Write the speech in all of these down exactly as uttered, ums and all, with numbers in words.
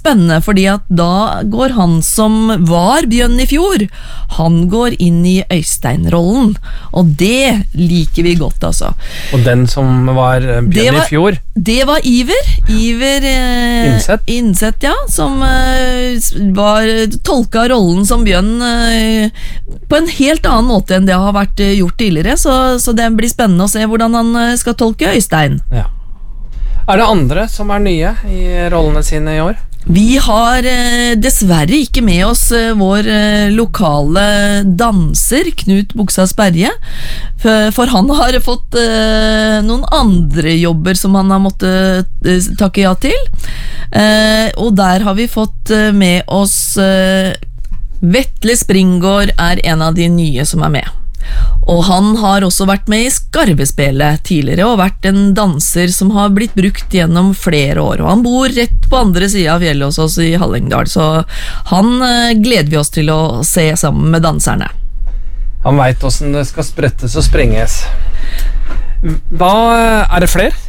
spennende, fordi at da går han som var Bjørn i fjor, han går inn i Øystein-rollen, og det liker vi godt, altså. Og den som var Bjørn var, i fjor? Det var Iver, Iver eh, Innsett. Innsett, ja, som eh, var tolka rollen som Bjørn eh, på en helt annen måte enn det har vært eh, gjort tidligere, så, så det blir spennende å se hvordan han eh, skal tolke Øystein. Ja. Er det andre som er nye i rollene sine i år? Vi har eh, dessverre ikke med oss eh, vår eh, lokale danser, Knut Buksa Sperje, for, for han har fått eh, noen andre jobber som han har måttet eh, takke ja til. Eh, og der har vi fått eh, med oss eh, Vetle Springgård er en av de nye som er med. Og han har også vært med i Skarvespelet tidligere og vært en danser som har blitt brukt gjennom flere år, og han bor rett på andre siden av fjellet hos oss i Hallingdal, så han eh, gleder vi oss til å se sammen med danserne. Han vet hvordan det skal sprettes og sprenges. Hva er det flere?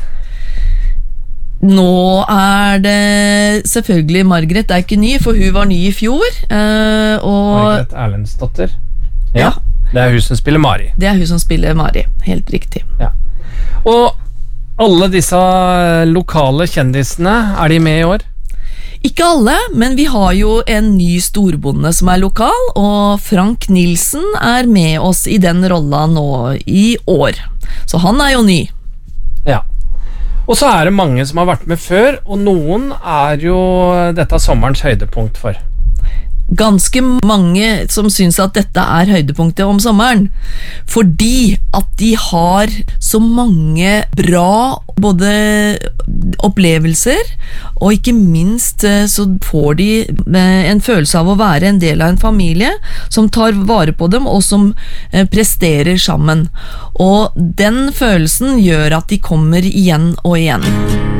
Nå er det selvfølgelig Margret er ikke ny, for hun var ny i fjor, eh, og Margret Erlendsdotter. Ja. Ja. Det er hun som spiller Mari. Det er hun som spiller Mari, helt riktig. Ja. Og alle disse lokale kjendisene, er de med i år? Ikke alle, men vi har jo en ny storbonde som er lokal, og Frank Nilsen er med oss i den rolla nå i år. Så han er jo ny. Ja. Og så er det mange som har vært med før, og noen er jo dette sommerens høydepunkt for. Ganske mange som synes at dette er høydepunktet om sommeren, fordi at de har så mange bra både opplevelser, og ikke minst så får de en følelse av å være en del av en familie som tar vare på dem og som presterer sammen. Og den følelsen gjør at de kommer igjen og igjen.